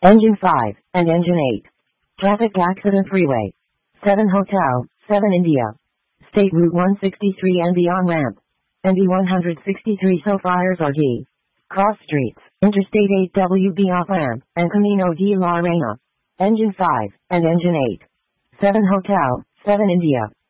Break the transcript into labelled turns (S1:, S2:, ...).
S1: Engine 5, and Engine 8. Traffic accident freeway. 7 Hotel, 7 India. State Route 163 and beyond ramp. ND 163 so fires RD. Cross streets, Interstate 8 WB off ramp, and Camino de la Reina. Engine 5, and Engine 8. 7 Hotel, 7 India.